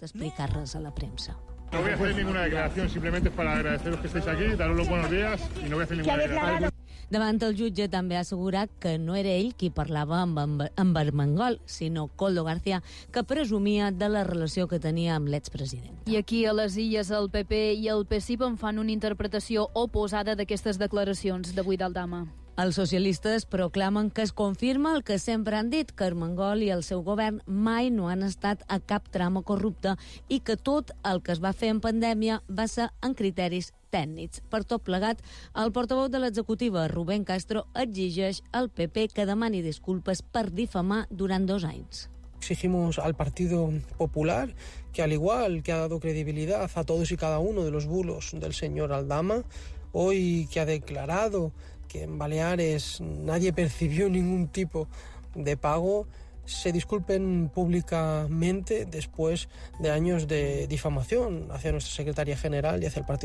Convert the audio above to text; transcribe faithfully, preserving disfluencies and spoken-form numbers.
explicar res a la premsa. No voy a hacer ninguna declaración, simplemente es para agradeceros que estéis aquí, daros los buenos días y no voy a hacer ninguna declaración. Davant el jutge també ha assegurat que no era ell qui parlava amb, amb, amb Armengol, sinó Koldo García, que presumia de la relació que tenia amb l'expresident. I aquí a les Illes el P P i el P S I P en fan una interpretació oposada d'aquestes declaracions d'avui d'Aldama. Els socialistes proclamen que es confirma el que sempre han dit, que Armengol i el seu govern mai no han estat a cap trama corrupta i que tot el que es va fer en pandèmia va ser en criteris tècnics. Per tot plegat, el portaveu de l'executiva, Rubén Castro, exigeix al P P que demani disculpes per difamar durant dos anys. Exigimos al Partido Popular que, al igual que ha dado credibilidad a todos y cada uno de los bulos del señor Aldama, hoy que ha declarado que en Baleares nadie percibió ningún tipo de pago, se disculpen públicamente después de años de difamación hacia nuestra secretaria general y hacia el Partido